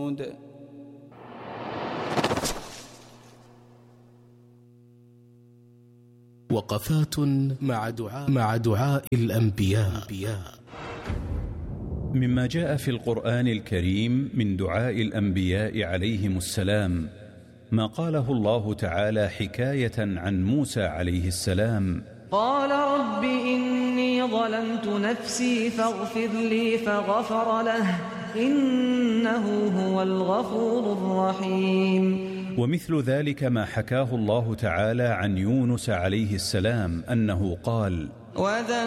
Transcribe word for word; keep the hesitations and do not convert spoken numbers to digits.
وثمود. وقفات مع دعاء, مع دعاء الأنبياء. مما جاء في القرآن الكريم من دعاء الأنبياء عليهم السلام ما قاله الله تعالى حكاية عن موسى عليه السلام: قال رب إني ظلمت نفسي فاغفر لي فغفر له إنه هو الغفور الرحيم. ومثل ذلك ما حكاه الله تعالى عن يونس عليه السلام أنه قال: وذا